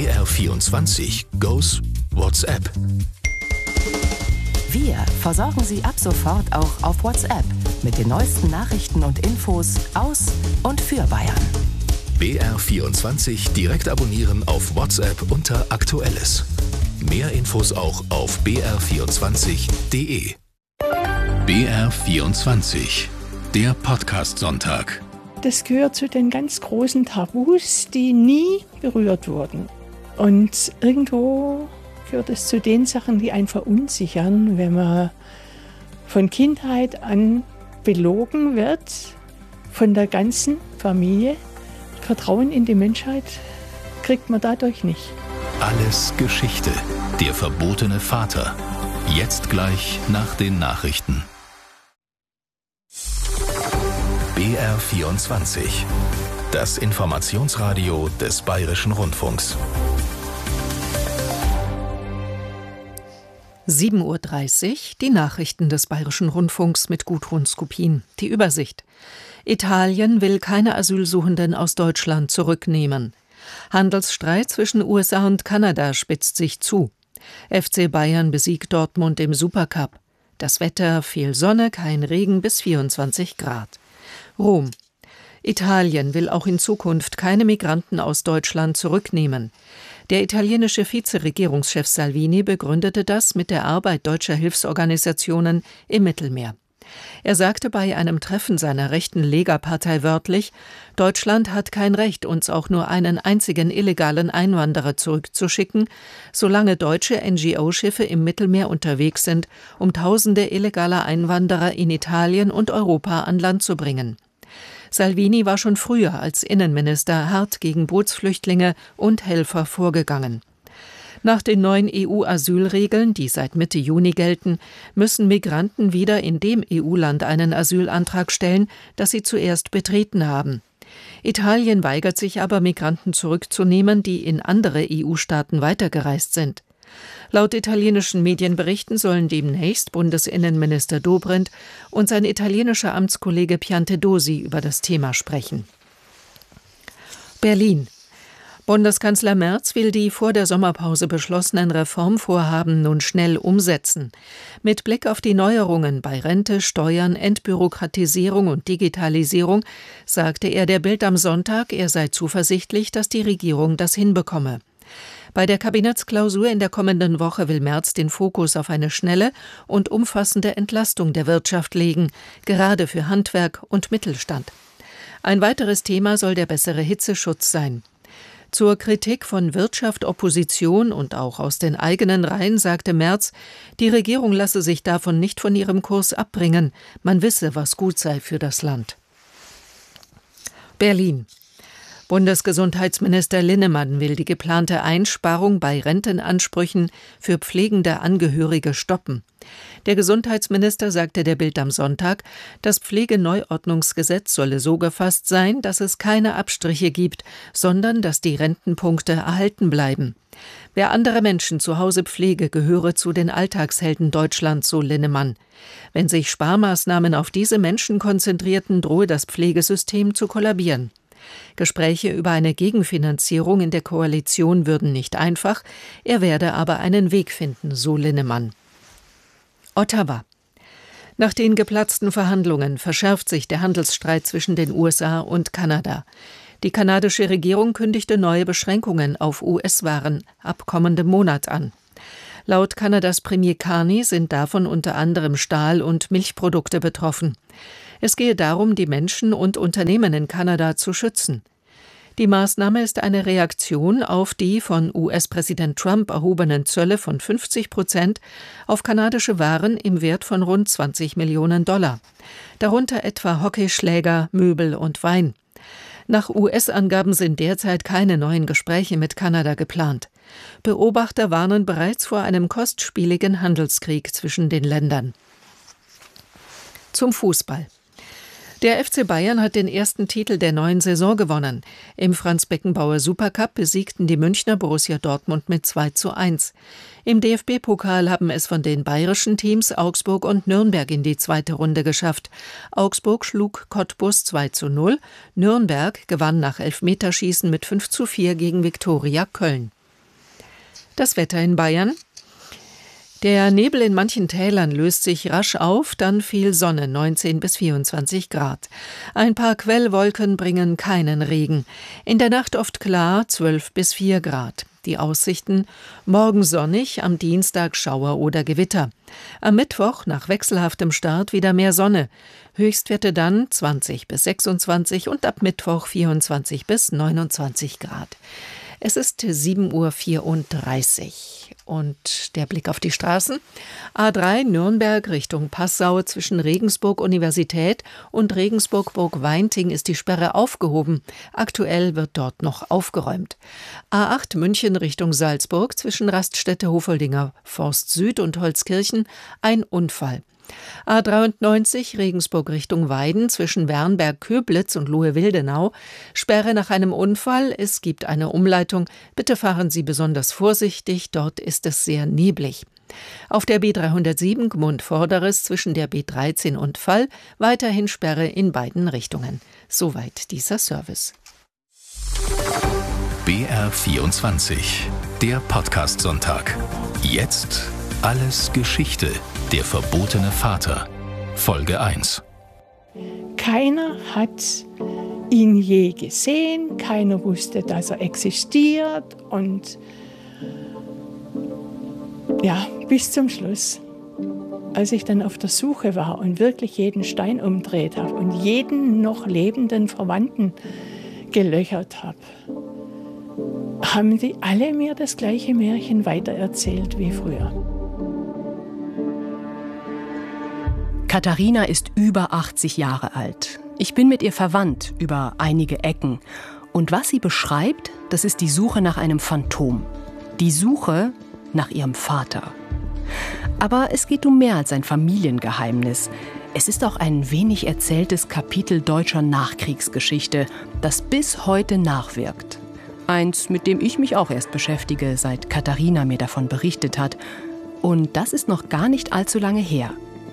BR24 goes WhatsApp. Wir versorgen Sie ab sofort auch auf WhatsApp mit den neuesten Nachrichten und Infos aus und für Bayern. BR24 direkt abonnieren auf WhatsApp unter Aktuelles. Mehr Infos auch auf br24.de. BR24, der Podcast-Sonntag. Das gehört zu den ganz großen Tabus, die nie berührt wurden. Und irgendwo gehört es zu den Sachen, die einen verunsichern, wenn man von Kindheit an belogen wird, von der ganzen Familie. Vertrauen in die Menschheit kriegt man dadurch nicht. Alles Geschichte. Der verbotene Vater. Jetzt gleich nach den Nachrichten. BR24. Das Informationsradio des Bayerischen Rundfunks. 7:30 Uhr, die Nachrichten des Bayerischen Rundfunks mit Gudrun Skupin. Die Übersicht. Italien will keine Asylsuchenden aus Deutschland zurücknehmen. Handelsstreit zwischen USA und Kanada spitzt sich zu. FC Bayern besiegt Dortmund im Supercup. Das Wetter: viel Sonne, kein Regen bis 24 Grad. Rom. Italien will auch in Zukunft keine Migranten aus Deutschland zurücknehmen. Der italienische Vizeregierungschef Salvini begründete das mit der Arbeit deutscher Hilfsorganisationen im Mittelmeer. Er sagte bei einem Treffen seiner rechten Lega-Partei wörtlich: Deutschland hat kein Recht, uns auch nur einen einzigen illegalen Einwanderer zurückzuschicken, solange deutsche NGO-Schiffe im Mittelmeer unterwegs sind, um Tausende illegaler Einwanderer in Italien und Europa an Land zu bringen. Salvini war schon früher als Innenminister hart gegen Bootsflüchtlinge und Helfer vorgegangen. Nach den neuen EU-Asylregeln, die seit Mitte Juni gelten, müssen Migranten wieder in dem EU-Land einen Asylantrag stellen, das sie zuerst betreten haben. Italien weigert sich aber, Migranten zurückzunehmen, die in andere EU-Staaten weitergereist sind. Laut italienischen Medienberichten sollen demnächst Bundesinnenminister Dobrindt und sein italienischer Amtskollege Piantedosi über das Thema sprechen. Berlin. Bundeskanzler Merz will die vor der Sommerpause beschlossenen Reformvorhaben nun schnell umsetzen. Mit Blick auf die Neuerungen bei Rente, Steuern, Entbürokratisierung und Digitalisierung sagte er der Bild am Sonntag, er sei zuversichtlich, dass die Regierung das hinbekomme. Bei der Kabinettsklausur in der kommenden Woche will Merz den Fokus auf eine schnelle und umfassende Entlastung der Wirtschaft legen, gerade für Handwerk und Mittelstand. Ein weiteres Thema soll der bessere Hitzeschutz sein. Zur Kritik von Wirtschaft, Opposition und auch aus den eigenen Reihen sagte Merz, die Regierung lasse sich davon nicht von ihrem Kurs abbringen, man wisse, was gut sei für das Land. Berlin. Bundesgesundheitsminister Linnemann will die geplante Einsparung bei Rentenansprüchen für pflegende Angehörige stoppen. Der Gesundheitsminister sagte der Bild am Sonntag, das Pflegeneuordnungsgesetz solle so gefasst sein, dass es keine Abstriche gibt, sondern dass die Rentenpunkte erhalten bleiben. Wer andere Menschen zu Hause pflege, gehöre zu den Alltagshelden Deutschlands, so Linnemann. Wenn sich Sparmaßnahmen auf diese Menschen konzentrierten, drohe das Pflegesystem zu kollabieren. Gespräche über eine Gegenfinanzierung in der Koalition würden nicht einfach, er werde aber einen Weg finden, so Linnemann. Ottawa. Nach den geplatzten Verhandlungen verschärft sich der Handelsstreit zwischen den USA und Kanada. Die kanadische Regierung kündigte neue Beschränkungen auf US-Waren ab kommendem Monat an. Laut Kanadas Premier Carney sind davon unter anderem Stahl- und Milchprodukte betroffen. Es gehe darum, die Menschen und Unternehmen in Kanada zu schützen. Die Maßnahme ist eine Reaktion auf die von US-Präsident Trump erhobenen Zölle von 50% auf kanadische Waren im Wert von rund $20 Millionen, darunter etwa Hockeyschläger, Möbel und Wein. Nach US-Angaben sind derzeit keine neuen Gespräche mit Kanada geplant. Beobachter warnen bereits vor einem kostspieligen Handelskrieg zwischen den Ländern. Zum Fußball. Der FC Bayern hat den ersten Titel der neuen Saison gewonnen. Im Franz-Beckenbauer Supercup besiegten die Münchner Borussia Dortmund mit 2:1. Im DFB-Pokal haben es von den bayerischen Teams Augsburg und Nürnberg in die zweite Runde geschafft. Augsburg schlug Cottbus 2:0, Nürnberg gewann nach Elfmeterschießen mit 5:4 gegen Viktoria Köln. Das Wetter in Bayern. Der Nebel in manchen Tälern löst sich rasch auf, dann viel Sonne, 19 bis 24 Grad. Ein paar Quellwolken bringen keinen Regen. In der Nacht oft klar, 12 bis 4 Grad. Die Aussichten: morgen sonnig, am Dienstag Schauer oder Gewitter. Am Mittwoch nach wechselhaftem Start wieder mehr Sonne. Höchstwerte dann 20 bis 26 und ab Mittwoch 24 bis 29 Grad. Es ist 7:34 Uhr und der Blick auf die Straßen. A3 Nürnberg Richtung Passau zwischen Regensburg-Universität und Regensburg-Burgweinting ist die Sperre aufgehoben. Aktuell wird dort noch aufgeräumt. A8 München Richtung Salzburg zwischen Raststätte Hofoldinger Forst Süd und Holzkirchen ein Unfall. A93 Regensburg Richtung Weiden zwischen Wernberg-Köblitz und Lohe-Wildenau. Sperre nach einem Unfall. Es gibt eine Umleitung. Bitte fahren Sie besonders vorsichtig. Dort ist es sehr neblig. Auf der B307 Gmund-Vorderes zwischen der B13 und Vall weiterhin Sperre in beiden Richtungen. Soweit dieser Service. BR24, der Podcast-Sonntag. Jetzt alles Geschichte. Der verbotene Vater. Folge 1. Keiner hat ihn je gesehen, keiner wusste, dass er existiert und ja, bis zum Schluss. Als ich dann auf der Suche war und wirklich jeden Stein umdreht habe und jeden noch lebenden Verwandten gelöchert habe, haben die alle mir das gleiche Märchen weitererzählt wie früher. Katharina ist über 80 Jahre alt. Ich bin mit ihr verwandt über einige Ecken. Und was sie beschreibt, das ist die Suche nach einem Phantom. Die Suche nach ihrem Vater. Aber es geht um mehr als ein Familiengeheimnis. Es ist auch ein wenig erzähltes Kapitel deutscher Nachkriegsgeschichte, das bis heute nachwirkt. Eins, mit dem ich mich auch erst beschäftige, seit Katharina mir davon berichtet hat. Und das ist noch gar nicht allzu lange her.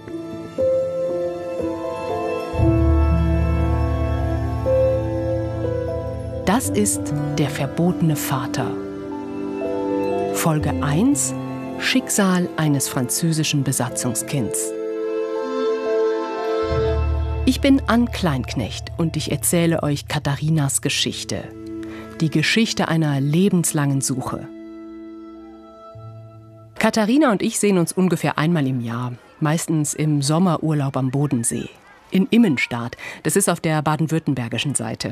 Das ist der verbotene Vater. Folge 1: Schicksal eines französischen Besatzungskinds. Ich bin Ann Kleinknecht und ich erzähle euch Katharinas Geschichte. Die Geschichte einer lebenslangen Suche. Katharina und ich sehen uns ungefähr einmal im Jahr, meistens im Sommerurlaub am Bodensee. In Immenstaad, das ist auf der baden-württembergischen Seite.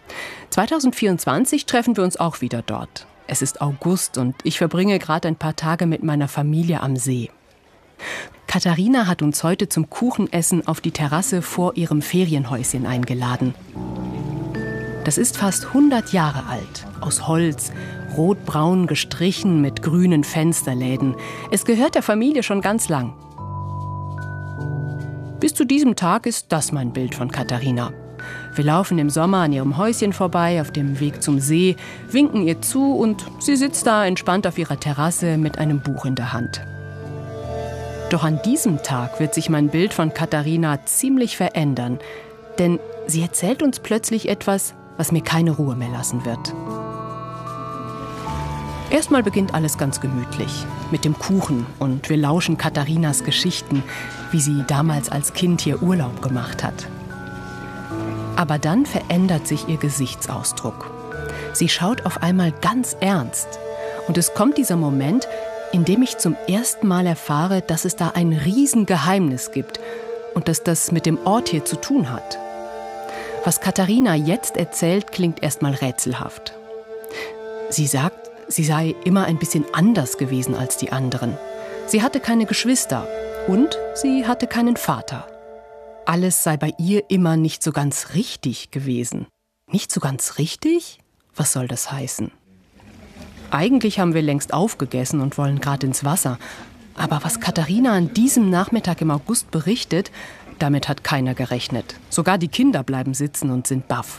2024 treffen wir uns auch wieder dort. Es ist August und ich verbringe gerade ein paar Tage mit meiner Familie am See. Katharina hat uns heute zum Kuchenessen auf die Terrasse vor ihrem Ferienhäuschen eingeladen. Das ist fast 100 Jahre alt, aus Holz, rotbraun gestrichen mit grünen Fensterläden. Es gehört der Familie schon ganz lang. Bis zu diesem Tag ist das mein Bild von Katharina. Wir laufen im Sommer an ihrem Häuschen vorbei, auf dem Weg zum See, winken ihr zu und sie sitzt da entspannt auf ihrer Terrasse mit einem Buch in der Hand. Doch an diesem Tag wird sich mein Bild von Katharina ziemlich verändern, denn sie erzählt uns plötzlich etwas, was mir keine Ruhe mehr lassen wird. Erstmal beginnt alles ganz gemütlich, mit dem Kuchen, und wir lauschen Katharinas Geschichten, wie sie damals als Kind hier Urlaub gemacht hat. Aber dann verändert sich ihr Gesichtsausdruck. Sie schaut auf einmal ganz ernst. Und es kommt dieser Moment, in dem ich zum ersten Mal erfahre, dass es da ein Riesengeheimnis gibt und dass das mit dem Ort hier zu tun hat. Was Katharina jetzt erzählt, klingt erstmal rätselhaft. Sie sagt, sie sei immer ein bisschen anders gewesen als die anderen. Sie hatte keine Geschwister und sie hatte keinen Vater. Alles sei bei ihr immer nicht so ganz richtig gewesen. Nicht so ganz richtig? Was soll das heißen? Eigentlich haben wir längst aufgegessen und wollen gerade ins Wasser. Aber was Katharina an diesem Nachmittag im August berichtet, damit hat keiner gerechnet. Sogar die Kinder bleiben sitzen und sind baff.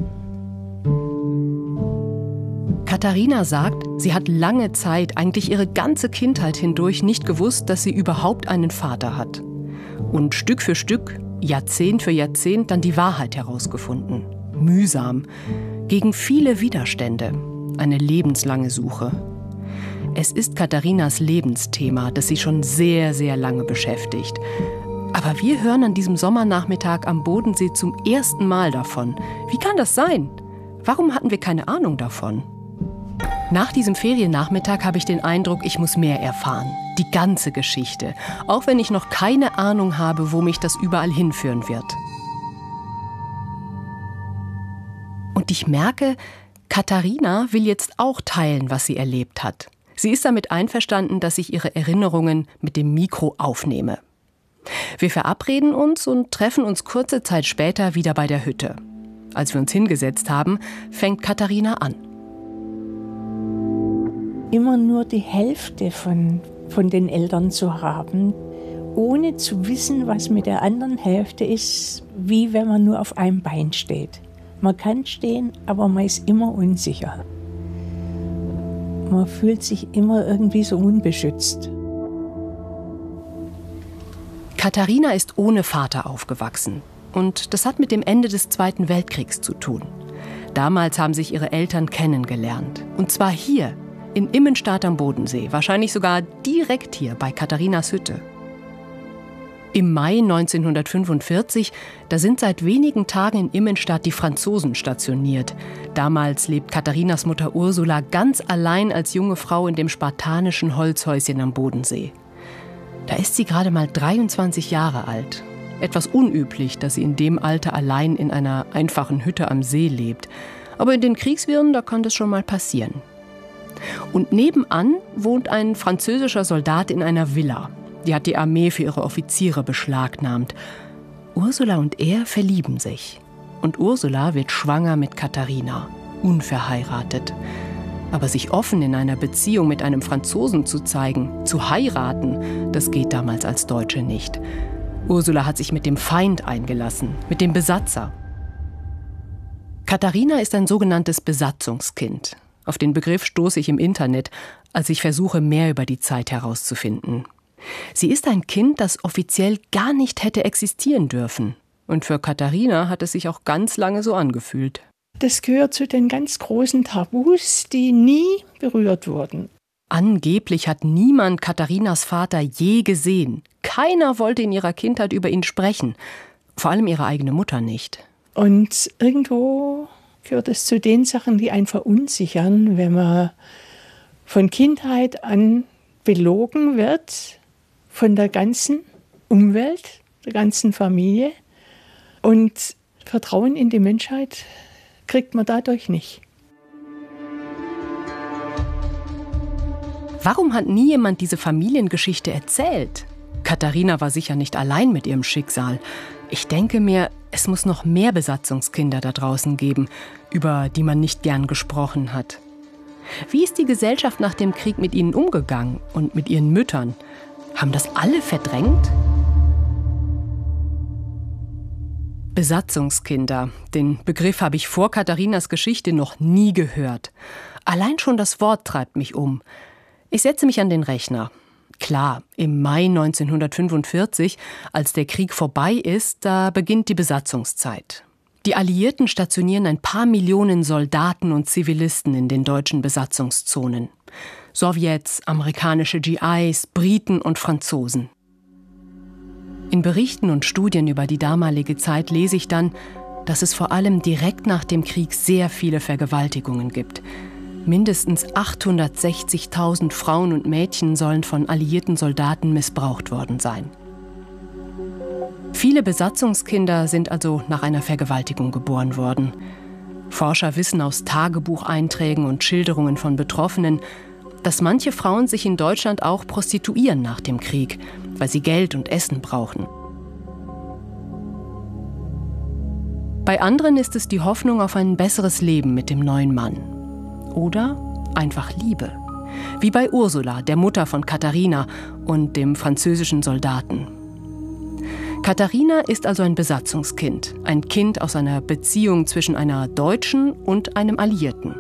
Katharina sagt, sie hat lange Zeit, eigentlich ihre ganze Kindheit hindurch, nicht gewusst, dass sie überhaupt einen Vater hat. Und Stück für Stück, Jahrzehnt für Jahrzehnt, dann die Wahrheit herausgefunden. Mühsam, gegen viele Widerstände. Eine lebenslange Suche. Es ist Katharinas Lebensthema, das sie schon sehr, sehr lange beschäftigt. Aber wir hören an diesem Sommernachmittag am Bodensee zum ersten Mal davon. Wie kann das sein? Warum hatten wir keine Ahnung davon? Nach diesem Feriennachmittag habe ich den Eindruck, ich muss mehr erfahren. Die ganze Geschichte. Auch wenn ich noch keine Ahnung habe, wo mich das überall hinführen wird. Und ich merke, Katharina will jetzt auch teilen, was sie erlebt hat. Sie ist damit einverstanden, dass ich ihre Erinnerungen mit dem Mikro aufnehme. Wir verabreden uns und treffen uns kurze Zeit später wieder bei der Hütte. Als wir uns hingesetzt haben, fängt Katharina an. Immer nur die Hälfte von den Eltern zu haben, ohne zu wissen, was mit der anderen Hälfte ist, wie wenn man nur auf einem Bein steht. Man kann stehen, aber man ist immer unsicher. Man fühlt sich immer irgendwie so unbeschützt. Katharina ist ohne Vater aufgewachsen. Und das hat mit dem Ende des Zweiten Weltkriegs zu tun. Damals haben sich ihre Eltern kennengelernt. Und zwar hier, in Immenstadt am Bodensee. Wahrscheinlich sogar direkt hier bei Katharinas Hütte. Im Mai 1945, da sind seit wenigen Tagen in Immenstadt die Franzosen stationiert. Damals lebt Katharinas Mutter Ursula ganz allein als junge Frau in dem spartanischen Holzhäuschen am Bodensee. Da ist sie gerade mal 23 Jahre alt. Etwas unüblich, dass sie in dem Alter allein in einer einfachen Hütte am See lebt. Aber in den Kriegswirren, da kann das schon mal passieren. Und nebenan wohnt ein französischer Soldat in einer Villa. Die hat die Armee für ihre Offiziere beschlagnahmt. Ursula und er verlieben sich. Und Ursula wird schwanger mit Katharina, unverheiratet. Aber sich offen in einer Beziehung mit einem Franzosen zu zeigen, zu heiraten, das geht damals als Deutsche nicht. Ursula hat sich mit dem Feind eingelassen, mit dem Besatzer. Katharina ist ein sogenanntes Besatzungskind. Auf den Begriff stoße ich im Internet, als ich versuche, mehr über die Zeit herauszufinden. Sie ist ein Kind, das offiziell gar nicht hätte existieren dürfen. Und für Katharina hat es sich auch ganz lange so angefühlt. Das gehört zu den ganz großen Tabus, die nie berührt wurden. Angeblich hat niemand Katharinas Vater je gesehen. Keiner wollte in ihrer Kindheit über ihn sprechen. Vor allem ihre eigene Mutter nicht. Und irgendwo gehört es zu den Sachen, die einen verunsichern, wenn man von Kindheit an belogen wird, von der ganzen Umwelt, der ganzen Familie. Und Vertrauen in die Menschheit kriegt man dadurch nicht. Warum hat nie jemand diese Familiengeschichte erzählt? Katharina war sicher nicht allein mit ihrem Schicksal. Ich denke mir, es muss noch mehr Besatzungskinder da draußen geben, über die man nicht gern gesprochen hat. Wie ist die Gesellschaft nach dem Krieg mit ihnen umgegangen und mit ihren Müttern? Haben das alle verdrängt? Besatzungskinder. Den Begriff habe ich vor Katharinas Geschichte noch nie gehört. Allein schon das Wort treibt mich um. Ich setze mich an den Rechner. Klar, im Mai 1945, als der Krieg vorbei ist, da beginnt die Besatzungszeit. Die Alliierten stationieren ein paar Millionen Soldaten und Zivilisten in den deutschen Besatzungszonen. Sowjets, amerikanische GIs, Briten und Franzosen. In Berichten und Studien über die damalige Zeit lese ich dann, dass es vor allem direkt nach dem Krieg sehr viele Vergewaltigungen gibt. Mindestens 860.000 Frauen und Mädchen sollen von alliierten Soldaten missbraucht worden sein. Viele Besatzungskinder sind also nach einer Vergewaltigung geboren worden. Forscher wissen aus Tagebucheinträgen und Schilderungen von Betroffenen, dass manche Frauen sich in Deutschland auch prostituieren nach dem Krieg, weil sie Geld und Essen brauchen. Bei anderen ist es die Hoffnung auf ein besseres Leben mit dem neuen Mann. Oder einfach Liebe. Wie bei Ursula, der Mutter von Katharina und dem französischen Soldaten. Katharina ist also ein Besatzungskind, ein Kind aus einer Beziehung zwischen einer Deutschen und einem Alliierten.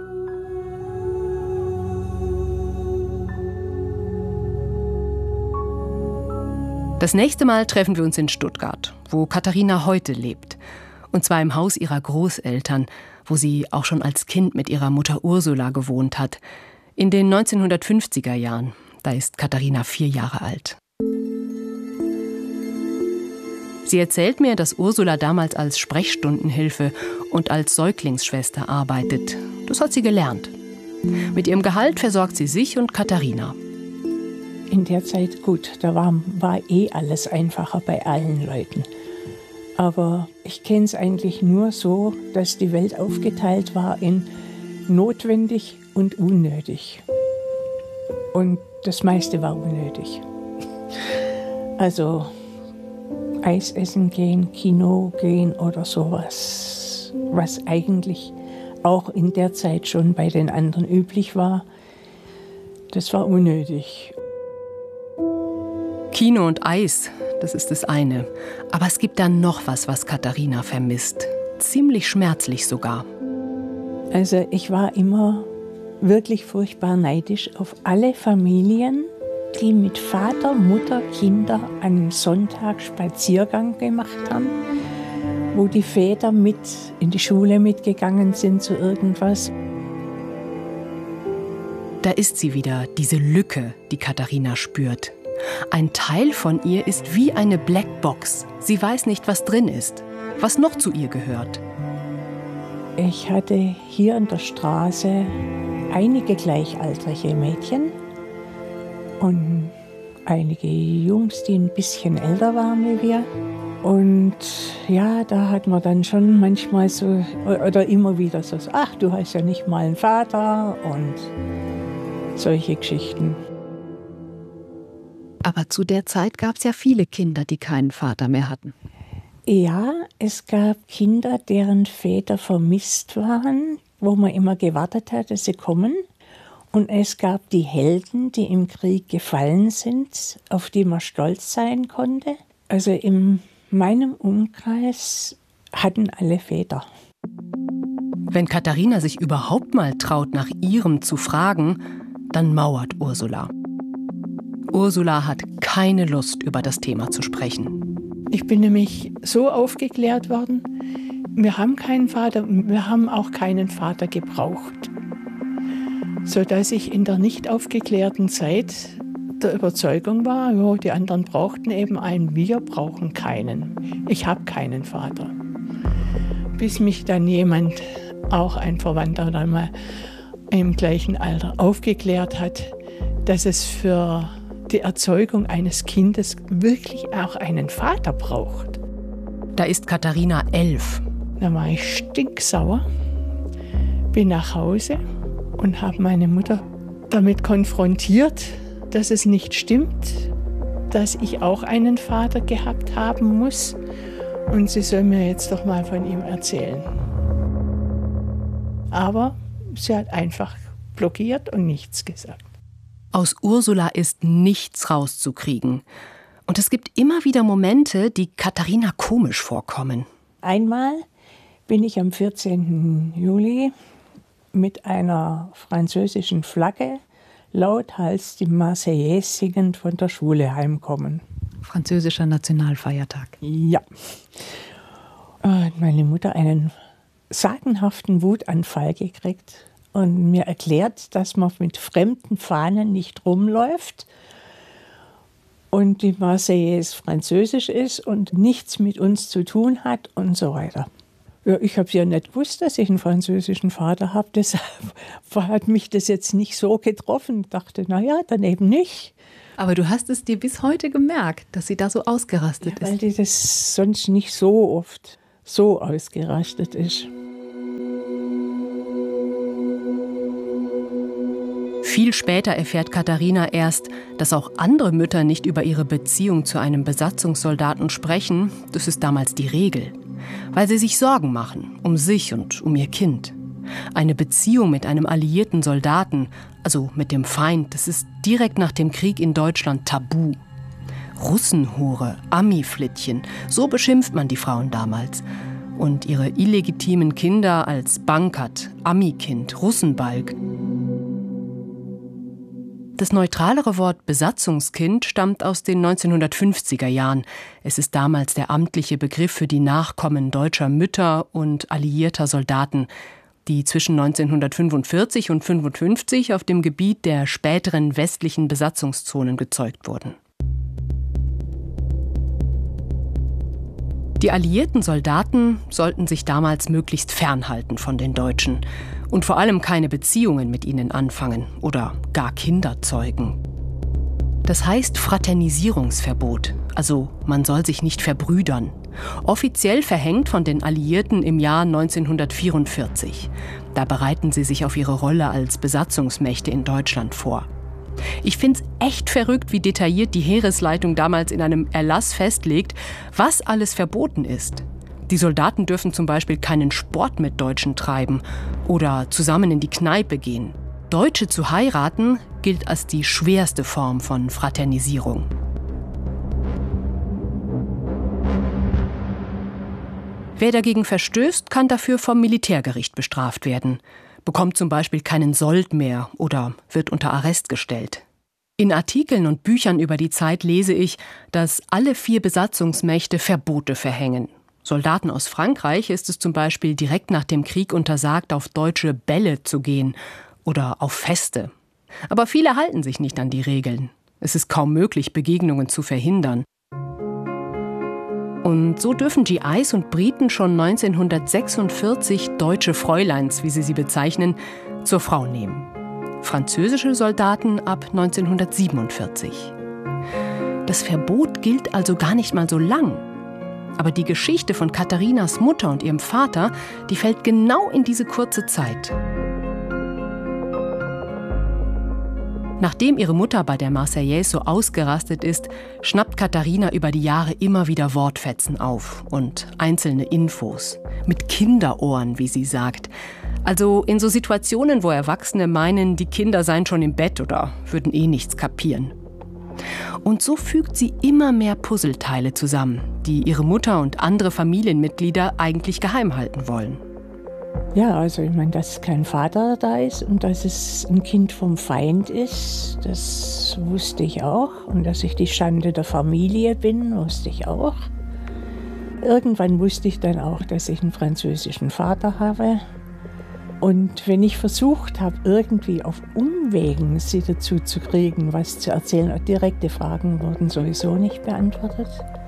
Das nächste Mal treffen wir uns in Stuttgart, wo Katharina heute lebt. Und zwar im Haus ihrer Großeltern, wo sie auch schon als Kind mit ihrer Mutter Ursula gewohnt hat. In den 1950er Jahren, da ist Katharina 4 Jahre alt. Sie erzählt mir, dass Ursula damals als Sprechstundenhilfe und als Säuglingsschwester arbeitet. Das hat sie gelernt. Mit ihrem Gehalt versorgt sie sich und Katharina. In der Zeit, gut, da war alles einfacher bei allen Leuten. Aber ich kenne es eigentlich nur so, dass die Welt aufgeteilt war in notwendig und unnötig. Und das meiste war unnötig. Also Eis essen gehen, Kino gehen oder sowas, was eigentlich auch in der Zeit schon bei den anderen üblich war, das war unnötig. Kino und Eis, das ist das eine. Aber es gibt dann noch was Katharina vermisst. Ziemlich schmerzlich sogar. Also ich war immer wirklich furchtbar neidisch auf alle Familien, die mit Vater, Mutter, Kinder einen Sonntag Spaziergang gemacht haben, wo die Väter mit in die Schule mitgegangen sind zu irgendwas. Da ist sie wieder, diese Lücke, die Katharina spürt. Ein Teil von ihr ist wie eine Blackbox. Sie weiß nicht, was drin ist, was noch zu ihr gehört. Ich hatte hier in der Straße einige gleichaltrige Mädchen und einige Jungs, die ein bisschen älter waren wie wir. Und ja, da hat man dann schon manchmal so, oder immer wieder so, ach, du hast ja nicht mal einen Vater und solche Geschichten. Aber zu der Zeit gab es ja viele Kinder, die keinen Vater mehr hatten. Ja, es gab Kinder, deren Väter vermisst waren, wo man immer gewartet hat, dass sie kommen. Und es gab die Helden, die im Krieg gefallen sind, auf die man stolz sein konnte. Also in meinem Umkreis hatten alle Väter. Wenn Katharina sich überhaupt mal traut, nach ihrem zu fragen, dann mauert Ursula. Ursula hat keine Lust, über das Thema zu sprechen. Ich bin nämlich so aufgeklärt worden, wir haben keinen Vater, wir haben auch keinen Vater gebraucht. Sodass ich in der nicht aufgeklärten Zeit der Überzeugung war, jo, die anderen brauchten eben einen, wir brauchen keinen. Ich habe keinen Vater. Bis mich dann jemand, auch ein Verwandter dann mal im gleichen Alter, aufgeklärt hat, dass es für die Erzeugung eines Kindes wirklich auch einen Vater braucht. Da ist Katharina 11. Da war ich stinksauer, bin nach Hause und habe meine Mutter damit konfrontiert, dass es nicht stimmt, dass ich auch einen Vater gehabt haben muss und sie soll mir jetzt doch mal von ihm erzählen. Aber sie hat einfach blockiert und nichts gesagt. Aus Ursula ist nichts rauszukriegen. Und es gibt immer wieder Momente, die Katharina komisch vorkommen. Einmal bin ich am 14. Juli mit einer französischen Flagge lauthals die Marseillaise singend von der Schule heimkommen. Französischer Nationalfeiertag. Ja. Und meine Mutter einen sagenhaften Wutanfall gekriegt und mir erklärt, dass man mit fremden Fahnen nicht rumläuft und die Marseillaise französisch ist und nichts mit uns zu tun hat und so weiter. Ja, ich habe ja nicht gewusst, dass ich einen französischen Vater habe, deshalb hat mich das jetzt nicht so getroffen. Ich dachte, naja, dann eben nicht. Aber du hast es dir bis heute gemerkt, dass sie da so ausgerastet ist. Weil die das sonst nicht so oft so ausgerastet ist. Viel später erfährt Katharina erst, dass auch andere Mütter nicht über ihre Beziehung zu einem Besatzungssoldaten sprechen. Das ist damals die Regel. Weil sie sich Sorgen machen, um sich und um ihr Kind. Eine Beziehung mit einem alliierten Soldaten, also mit dem Feind, das ist direkt nach dem Krieg in Deutschland tabu. Russenhure, Ami-Flittchen, so beschimpft man die Frauen damals. Und ihre illegitimen Kinder als Bankert, Ami-Kind, Russenbalg. Das neutralere Wort Besatzungskind stammt aus den 1950er Jahren. Es ist damals der amtliche Begriff für die Nachkommen deutscher Mütter und alliierter Soldaten. die zwischen 1945 und 1955 auf dem Gebiet der späteren westlichen Besatzungszonen gezeugt wurden. Die alliierten Soldaten sollten sich damals möglichst fernhalten von den Deutschen und vor allem keine Beziehungen mit ihnen anfangen oder gar Kinder zeugen. Das heißt Fraternisierungsverbot, also man soll sich nicht verbrüdern. Offiziell verhängt von den Alliierten im Jahr 1944. Da bereiten sie sich auf ihre Rolle als Besatzungsmächte in Deutschland vor. Ich finde es echt verrückt, wie detailliert die Heeresleitung damals in einem Erlass festlegt, was alles verboten ist. Die Soldaten dürfen zum Beispiel keinen Sport mit Deutschen treiben oder zusammen in die Kneipe gehen. Deutsche zu heiraten gilt als die schwerste Form von Fraternisierung. Wer dagegen verstößt, kann dafür vom Militärgericht bestraft werden, bekommt zum Beispiel keinen Sold mehr oder wird unter Arrest gestellt. In Artikeln und Büchern über die Zeit lese ich, dass alle 4 Besatzungsmächte Verbote verhängen. Soldaten aus Frankreich ist es zum Beispiel direkt nach dem Krieg untersagt, auf deutsche Bälle zu gehen oder auf Feste. Aber viele halten sich nicht an die Regeln. Es ist kaum möglich, Begegnungen zu verhindern. Und so dürfen GIs und Briten schon 1946 deutsche Fräuleins, wie sie bezeichnen, zur Frau nehmen. Französische Soldaten ab 1947. Das Verbot gilt also gar nicht mal so lang. Aber die Geschichte von Katharinas Mutter und ihrem Vater, die fällt genau in diese kurze Zeit. Nachdem ihre Mutter bei der Marseillaise so ausgerastet ist, schnappt Katharina über die Jahre immer wieder Wortfetzen auf und einzelne Infos. Mit Kinderohren, wie sie sagt. Also in so Situationen, wo Erwachsene meinen, die Kinder seien schon im Bett oder würden nichts kapieren. Und so fügt sie immer mehr Puzzleteile zusammen, die ihre Mutter und andere Familienmitglieder eigentlich geheim halten wollen. Ja, also ich meine, dass kein Vater da ist und dass es ein Kind vom Feind ist, das wusste ich auch. Und dass ich die Schande der Familie bin, wusste ich auch. Irgendwann wusste ich dann auch, dass ich einen französischen Vater habe. Und wenn ich versucht habe, irgendwie auf Umwegen sie dazu zu kriegen, was zu erzählen, direkte Fragen wurden sowieso nicht beantwortet.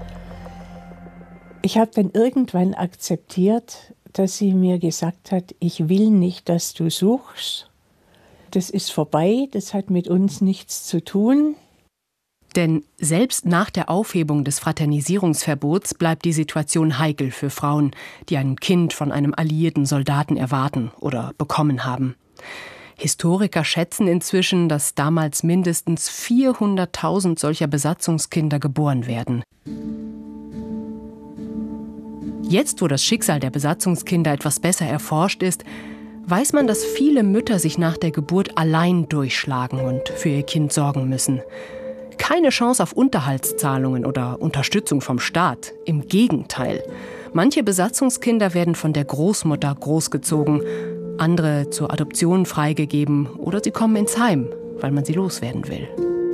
Ich habe dann irgendwann akzeptiert, dass sie mir gesagt hat, ich will nicht, dass du suchst. Das ist vorbei, das hat mit uns nichts zu tun. Denn selbst nach der Aufhebung des Fraternisierungsverbots bleibt die Situation heikel für Frauen, die ein Kind von einem alliierten Soldaten erwarten oder bekommen haben. Historiker schätzen inzwischen, dass damals mindestens 400.000 solcher Besatzungskinder geboren werden. Jetzt, wo das Schicksal der Besatzungskinder etwas besser erforscht ist, weiß man, dass viele Mütter sich nach der Geburt allein durchschlagen und für ihr Kind sorgen müssen. Keine Chance auf Unterhaltszahlungen oder Unterstützung vom Staat. Im Gegenteil. Manche Besatzungskinder werden von der Großmutter großgezogen, andere zur Adoption freigegeben oder sie kommen ins Heim, weil man sie loswerden will.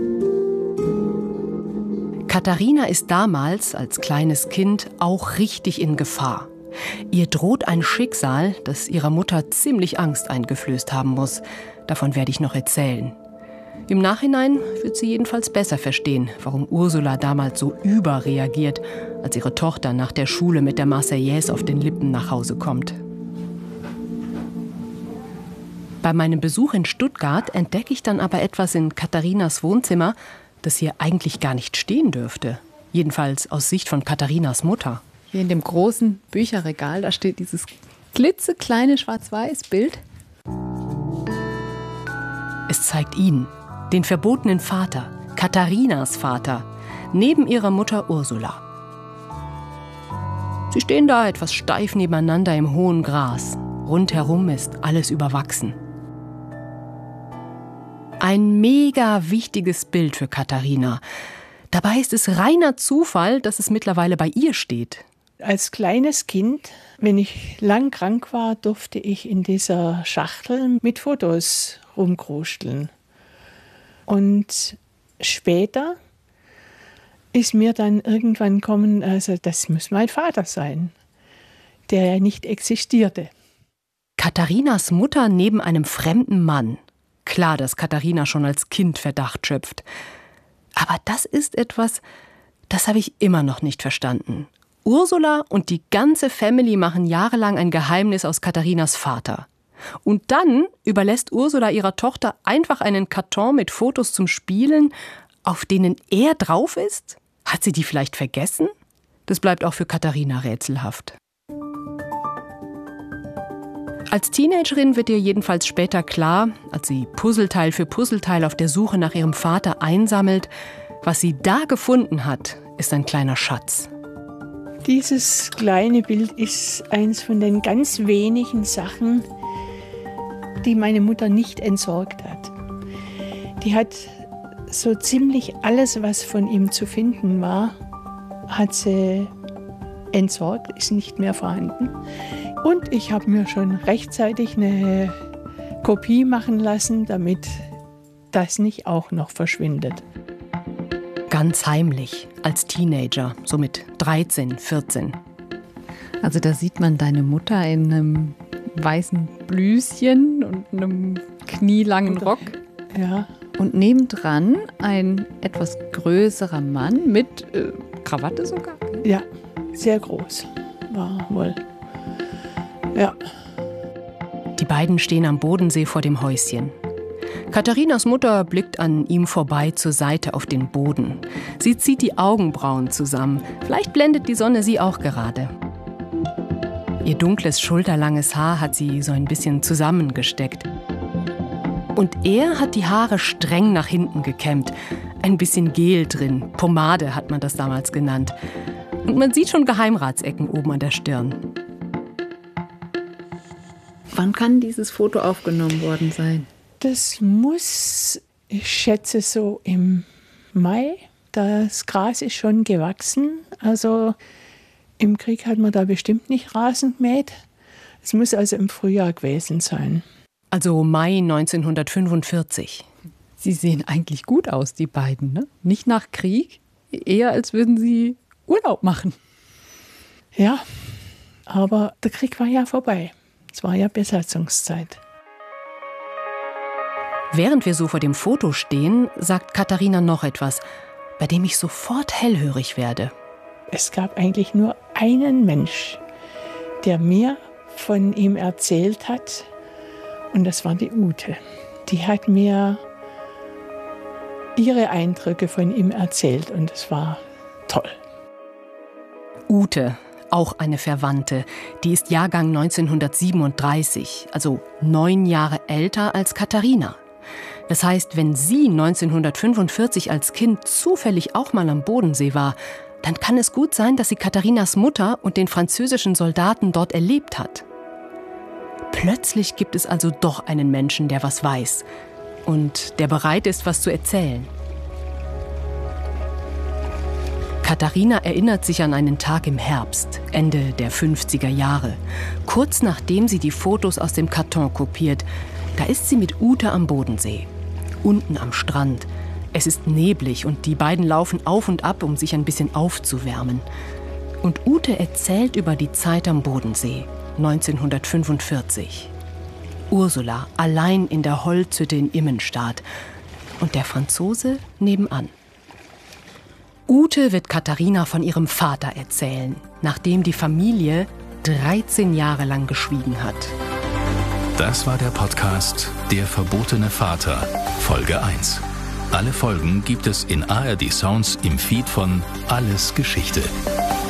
Katharina ist damals, als kleines Kind, auch richtig in Gefahr. Ihr droht ein Schicksal, das ihrer Mutter ziemlich Angst eingeflößt haben muss. Davon werde ich noch erzählen. Im Nachhinein wird sie jedenfalls besser verstehen, warum Ursula damals so überreagiert, als ihre Tochter nach der Schule mit der Marseillaise auf den Lippen nach Hause kommt. Bei meinem Besuch in Stuttgart entdecke ich dann aber etwas in Katharinas Wohnzimmer, das hier eigentlich gar nicht stehen dürfte. Jedenfalls aus Sicht von Katharinas Mutter. Hier in dem großen Bücherregal, da steht dieses klitzekleine Schwarz-Weiß-Bild. Es zeigt ihn, den verbotenen Vater, Katharinas Vater, neben ihrer Mutter Ursula. Sie stehen da etwas steif nebeneinander im hohen Gras. Rundherum ist alles überwachsen. Ein mega wichtiges Bild für Katharina. Dabei ist es reiner Zufall, dass es mittlerweile bei ihr steht. Als kleines Kind, wenn ich lang krank war, durfte ich in dieser Schachtel mit Fotos rumkruscheln. Und später ist mir dann irgendwann gekommen, also das muss mein Vater sein, der ja nicht existierte. Katharinas Mutter neben einem fremden Mann. Klar, dass Katharina schon als Kind Verdacht schöpft. Aber das ist etwas, das habe ich immer noch nicht verstanden. Ursula und die ganze Family machen jahrelang ein Geheimnis aus Katharinas Vater. Und dann überlässt Ursula ihrer Tochter einfach einen Karton mit Fotos zum Spielen, auf denen er drauf ist? Hat sie die vielleicht vergessen? Das bleibt auch für Katharina rätselhaft. Als Teenagerin wird ihr jedenfalls später klar, als sie Puzzleteil für Puzzleteil auf der Suche nach ihrem Vater einsammelt, was sie da gefunden hat, ist ein kleiner Schatz. Dieses kleine Bild ist eins von den ganz wenigen Sachen, die meine Mutter nicht entsorgt hat. Die hat so ziemlich alles, was von ihm zu finden war, hat sie entsorgt, ist nicht mehr vorhanden. Und ich habe mir schon rechtzeitig eine Kopie machen lassen, damit das nicht auch noch verschwindet. Ganz heimlich, als Teenager, so mit 13, 14. Also da sieht man deine Mutter in einem weißen Blüschen und einem knielangen Rock. Ja. Und nebendran ein etwas größerer Mann mit Krawatte sogar. Ja, sehr groß war wohl. Ja. Die beiden stehen am Bodensee vor dem Häuschen. Katharinas Mutter blickt an ihm vorbei zur Seite auf den Boden. Sie zieht die Augenbrauen zusammen. Vielleicht blendet die Sonne sie auch gerade. Ihr dunkles, schulterlanges Haar hat sie so ein bisschen zusammengesteckt. Und er hat die Haare streng nach hinten gekämmt. Ein bisschen Gel drin. Pomade hat man das damals genannt. Und man sieht schon Geheimratsecken oben an der Stirn. Wann kann dieses Foto aufgenommen worden sein? Das muss, ich schätze, so im Mai. Das Gras ist schon gewachsen. Also im Krieg hat man da bestimmt nicht Rasen gemäht. Es muss also im Frühjahr gewesen sein. Also Mai 1945. Sie sehen eigentlich gut aus, die beiden, ne? Nicht nach Krieg, eher als würden sie Urlaub machen. Ja, aber der Krieg war ja vorbei. Es war ja Besatzungszeit. Während wir so vor dem Foto stehen, sagt Katharina noch etwas, bei dem ich sofort hellhörig werde. Es gab eigentlich nur einen Mensch, der mir von ihm erzählt hat, und das war die Ute. Die hat mir ihre Eindrücke von ihm erzählt und es war toll. Ute, auch eine Verwandte, die ist Jahrgang 1937, also 9 Jahre älter als Katharina. Das heißt, wenn sie 1945 als Kind zufällig auch mal am Bodensee war, dann kann es gut sein, dass sie Katharinas Mutter und den französischen Soldaten dort erlebt hat. Plötzlich gibt es also doch einen Menschen, der was weiß und der bereit ist, was zu erzählen. Katharina erinnert sich an einen Tag im Herbst, Ende der 50er Jahre. Kurz nachdem sie die Fotos aus dem Karton kopiert, da ist sie mit Ute am Bodensee. Unten am Strand. Es ist neblig und die beiden laufen auf und ab, um sich ein bisschen aufzuwärmen. Und Ute erzählt über die Zeit am Bodensee, 1945. Ursula allein in der Holzhütte in Immenstaad und der Franzose nebenan. Ute wird Katharina von ihrem Vater erzählen, nachdem die Familie 13 Jahre lang geschwiegen hat. Das war der Podcast Der verbotene Vater, Folge 1. Alle Folgen gibt es in ARD Sounds im Feed von Alles Geschichte.